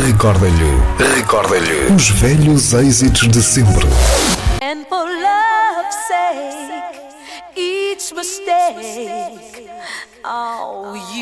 Recorda-lhe os velhos êxitos de sempre. And for love's sake, each mistake, oh, you